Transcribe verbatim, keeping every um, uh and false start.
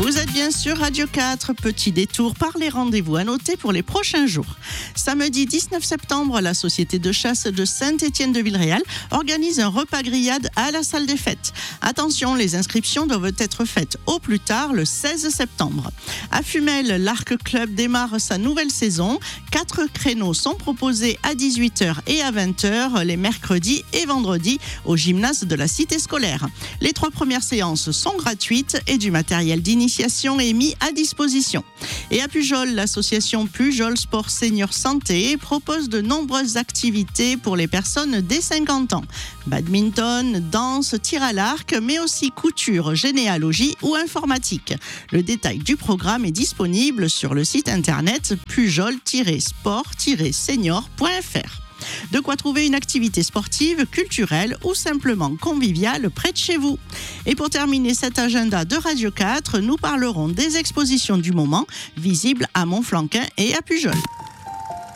Vous êtes bien sur Radio quatre, petit détour par les rendez-vous à noter pour les prochains jours. Samedi dix-neuf septembre, la société de chasse de Saint-Étienne-de-Villeréal organise un repas grillade à la salle des fêtes. Attention, les inscriptions doivent être faites au plus tard le seize septembre. À Fumel, l'Arc Club démarre sa nouvelle saison. Quatre créneaux sont proposés à dix-huit heures et à vingt heures les mercredis et vendredis au gymnase de la cité scolaire. Les trois premières séances sont gratuites et du matériel d'initiation est mis à disposition. Et à Pujol, l'association Pujol Sport Senior Santé propose de nombreuses activités pour les personnes dès cinquante ans. Badminton, danse, tir à l'arc, mais aussi couture, généalogie ou informatique. Le détail du programme est disponible sur le site internet pujol tiret sport tiret senior point f r. De quoi trouver une activité sportive, culturelle ou simplement conviviale près de chez vous. Et pour terminer cet agenda de Radio quatre, nous parlerons des expositions du moment visibles à Montflanquin et à Pujol.